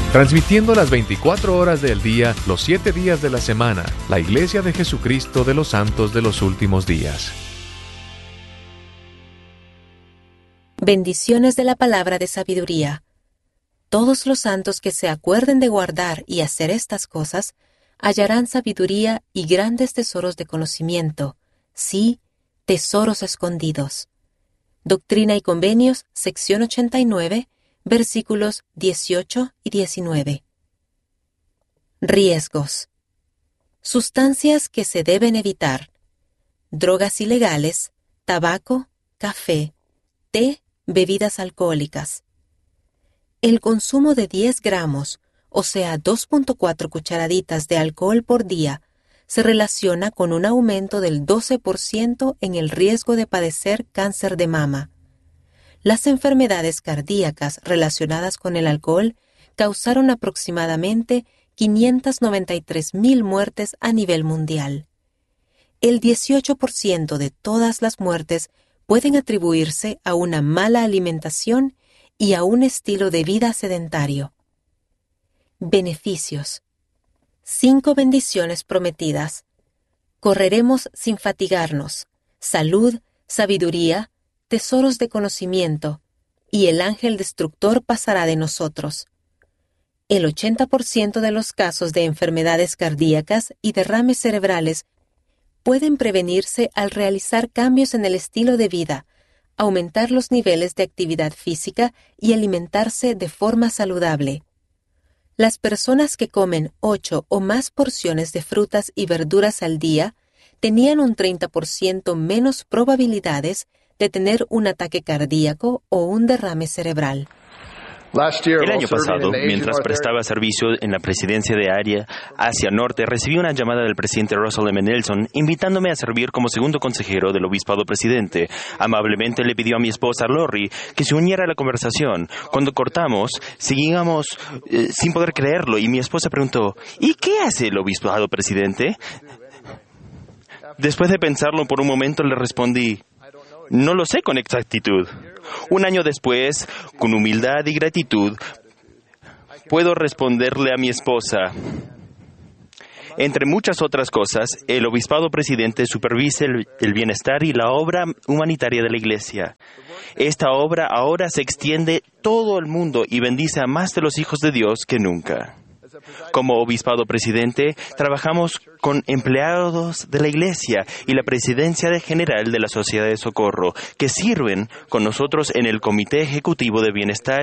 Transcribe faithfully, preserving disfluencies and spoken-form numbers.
Transmitiendo las veinticuatro horas del día, los siete días de la semana, la Iglesia de Jesucristo de los Santos de los Últimos Días. Bendiciones de la palabra de sabiduría. Todos los santos que se acuerden de guardar y hacer estas cosas, hallarán sabiduría y grandes tesoros de conocimiento, sí, tesoros escondidos. Doctrina y Convenios, sección ochenta y nueve, versículos dieciocho y diecinueve. Riesgos. Sustancias que se deben evitar. Drogas ilegales, tabaco, café, té, bebidas alcohólicas. El consumo de diez gramos, o sea, dos punto cuatro cucharaditas de alcohol por día, se relaciona con un aumento del doce por ciento en el riesgo de padecer cáncer de mama. Las enfermedades cardíacas relacionadas con el alcohol causaron aproximadamente quinientas noventa y tres mil muertes a nivel mundial. El dieciocho por ciento de todas las muertes pueden atribuirse a una mala alimentación y a un estilo de vida sedentario. Beneficios. Cinco bendiciones prometidas. Correremos sin fatigarnos. Salud, sabiduría, tesoros de conocimiento, y el ángel destructor pasará de nosotros. El ochenta por ciento de los casos de enfermedades cardíacas y derrames cerebrales pueden prevenirse al realizar cambios en el estilo de vida, aumentar los niveles de actividad física y alimentarse de forma saludable. Las personas que comen ocho o más porciones de frutas y verduras al día tenían un treinta por ciento menos probabilidades de tener un ataque cardíaco o un derrame cerebral. El año pasado, mientras prestaba servicio en la presidencia de área Asia Norte, recibí una llamada del presidente Russell M. Nelson invitándome a servir como segundo consejero del obispado presidente. Amablemente le pidió a mi esposa Lori que se uniera a la conversación. Cuando cortamos, seguíamos eh, sin poder creerlo y mi esposa preguntó, ¿y qué hace el obispado presidente? Después de pensarlo por un momento le respondí, no lo sé con exactitud. Un año después, con humildad y gratitud, puedo responderle a mi esposa. Entre muchas otras cosas, el obispado presidente supervisa el, el bienestar y la obra humanitaria de la Iglesia. Esta obra ahora se extiende todo el mundo y bendice a más de los hijos de Dios que nunca. Como obispado presidente, trabajamos con empleados de la Iglesia y la presidencia general de la Sociedad de Socorro, que sirven con nosotros en el Comité Ejecutivo de Bienestar